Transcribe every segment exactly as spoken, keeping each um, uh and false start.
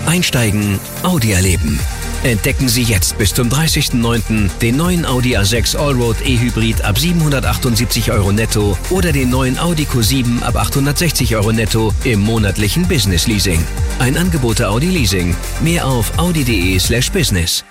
Einsteigen, Audi erleben. Entdecken Sie jetzt bis zum dreißigsten neunten den neuen Audi A sechs Allroad E-Hybrid ab siebenhundertachtundsiebzig Euro netto oder den neuen Audi Q sieben ab achthundertsechzig Euro netto im monatlichen Business Leasing. Ein Angebot der Audi Leasing. Mehr auf audi.de slash business.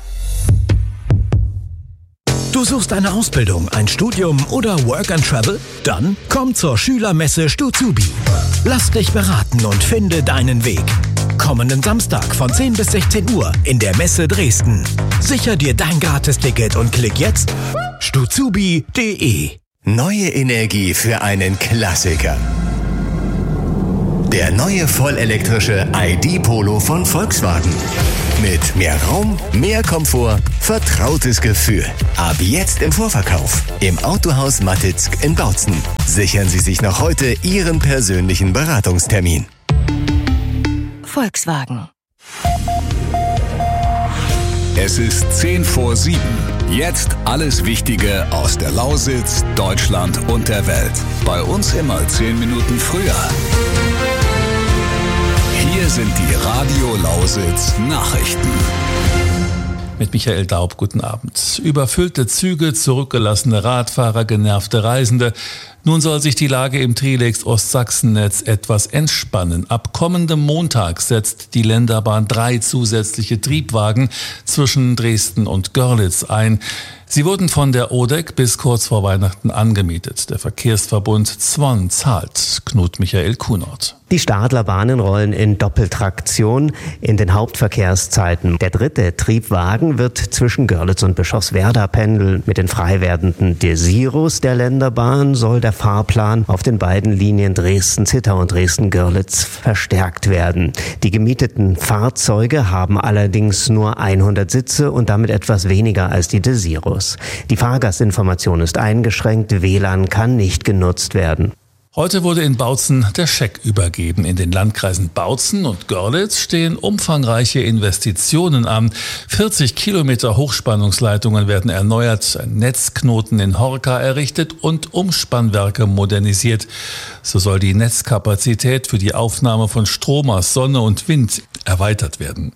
Du suchst eine Ausbildung, ein Studium oder Work and Travel? Dann komm zur Schülermesse Stuzubi. Lass dich beraten und finde deinen Weg. Kommenden Samstag von zehn bis sechzehn Uhr in der Messe Dresden. Sicher dir dein Gratisticket und klick jetzt stuzubi punkt de. Neue Energie für einen Klassiker. Der neue vollelektrische I D Polo von Volkswagen. Mit mehr Raum, mehr Komfort, vertrautes Gefühl. Ab jetzt im Vorverkauf. Im Autohaus Mattitzk in Bautzen. Sichern Sie sich noch heute Ihren persönlichen Beratungstermin. Volkswagen. Es ist zehn vor sieben. Jetzt alles Wichtige aus der Lausitz, Deutschland und der Welt. Bei uns immer zehn Minuten früher. Hier sind die Radio Lausitz Nachrichten. Mit Michael Daub, guten Abend. Überfüllte Züge, zurückgelassene Radfahrer, genervte Reisende. Nun soll sich die Lage im Trelex-Ostsachsen-Netz etwas entspannen. Ab kommendem Montag setzt die Länderbahn drei zusätzliche Triebwagen zwischen Dresden und Görlitz ein. Sie wurden von der O D E C bis kurz vor Weihnachten angemietet. Der Verkehrsverbund Zwon zahlt. Knut Michael Kunert. Die Stadlerbahnen rollen in Doppeltraktion in den Hauptverkehrszeiten. Der dritte Triebwagen wird zwischen Görlitz und Bischofswerda pendeln. Mit den frei werdenden Desiros der Länderbahn soll der Fahrplan auf den beiden Linien Dresden-Zittau und Dresden-Görlitz verstärkt werden. Die gemieteten Fahrzeuge haben allerdings nur hundert Sitze und damit etwas weniger als die Desiros. Die Fahrgastinformation ist eingeschränkt, W L A N kann nicht genutzt werden. Heute wurde in Bautzen der Scheck übergeben. In den Landkreisen Bautzen und Görlitz stehen umfangreiche Investitionen an. vierzig Kilometer Hochspannungsleitungen werden erneuert, ein Netzknoten in Horka errichtet und Umspannwerke modernisiert. So soll die Netzkapazität für die Aufnahme von Strom aus Sonne und Wind erweitert werden.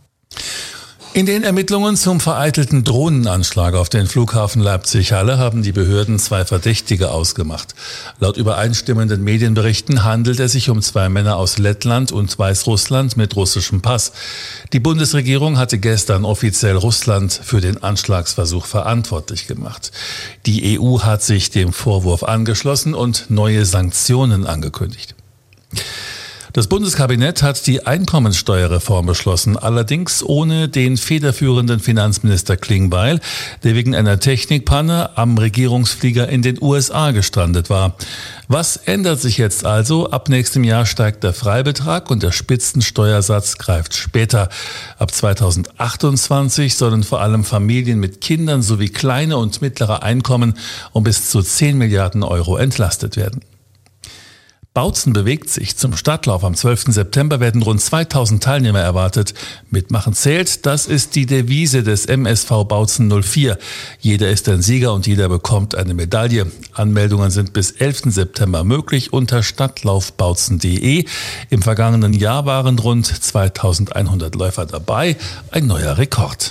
In den Ermittlungen zum vereitelten Drohnenanschlag auf den Flughafen Leipzig-Halle haben die Behörden zwei Verdächtige ausgemacht. Laut übereinstimmenden Medienberichten handelt es sich um zwei Männer aus Lettland und Weißrussland mit russischem Pass. Die Bundesregierung hatte gestern offiziell Russland für den Anschlagsversuch verantwortlich gemacht. Die E U hat sich dem Vorwurf angeschlossen und neue Sanktionen angekündigt. Das Bundeskabinett hat die Einkommensteuerreform beschlossen, allerdings ohne den federführenden Finanzminister Klingbeil, der wegen einer Technikpanne am Regierungsflieger in den U S A gestrandet war. Was ändert sich jetzt also? Ab nächstem Jahr steigt der Freibetrag und der Spitzensteuersatz greift später. Ab zweitausendachtundzwanzig sollen vor allem Familien mit Kindern sowie kleine und mittlere Einkommen um bis zu zehn Milliarden Euro entlastet werden. Bautzen bewegt sich. Zum Stadtlauf am zwölften September werden rund zweitausend Teilnehmer erwartet. Mitmachen zählt, das ist die Devise des M S V Bautzen null vier. Jeder ist ein Sieger und jeder bekommt eine Medaille. Anmeldungen sind bis elften September möglich unter stadtlaufbautzen punkt de. Im vergangenen Jahr waren rund zweitausendeinhundert Läufer dabei. Ein neuer Rekord.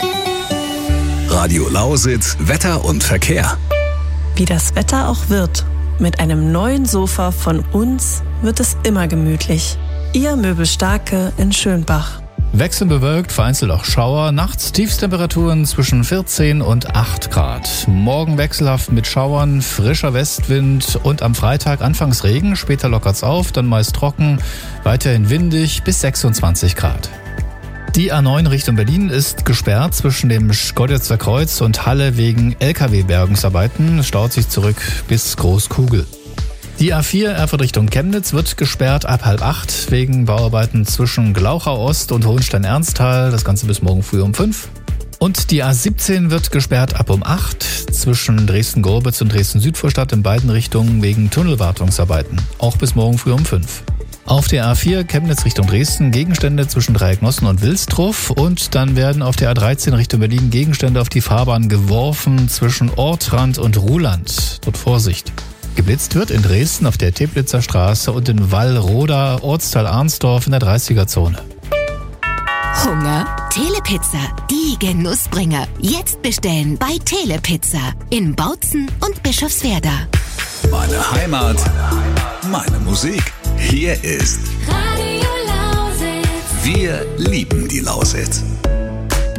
Radio Lausitz, Wetter und Verkehr. Wie das Wetter auch wird. Mit einem neuen Sofa von uns wird es immer gemütlich. Ihr Möbelstarke in Schönbach. Wechselbewölkt, vereinzelt auch Schauer. Nachts Tiefstemperaturen zwischen vierzehn und acht Grad. Morgen wechselhaft mit Schauern, frischer Westwind und am Freitag anfangs Regen. Später lockert's auf, dann meist trocken, weiterhin windig bis sechsundzwanzig Grad. Die A neun Richtung Berlin ist gesperrt zwischen dem Schkeuditzer Kreuz und Halle wegen L K W-Bergungsarbeiten. Es staut sich zurück bis Großkugel. Die A vier Erfurt Richtung Chemnitz wird gesperrt ab halb acht wegen Bauarbeiten zwischen Glauchau Ost und Hohenstein-Ernsthal. Das Ganze bis morgen früh um fünf. Und die A siebzehn wird gesperrt ab um acht zwischen Dresden-Gorbitz und Dresden-Südvorstadt in beiden Richtungen wegen Tunnelwartungsarbeiten. Auch bis morgen früh um fünf. Auf der A vier Chemnitz Richtung Dresden Gegenstände zwischen Dreiecknossen und Wilsdruff und dann werden auf der A dreizehn Richtung Berlin Gegenstände auf die Fahrbahn geworfen zwischen Ortrand und Ruhland. Dort Vorsicht. Geblitzt wird in Dresden auf der Teplitzer Straße und in Wallroda, Ortsteil Arnsdorf in der dreißiger Zone. Hunger? Telepizza, die Genussbringer. Jetzt bestellen bei Telepizza in Bautzen und Bischofswerda. Meine Heimat, meine Musik. Hier ist Radio Lausitz. Wir lieben die Lausitz.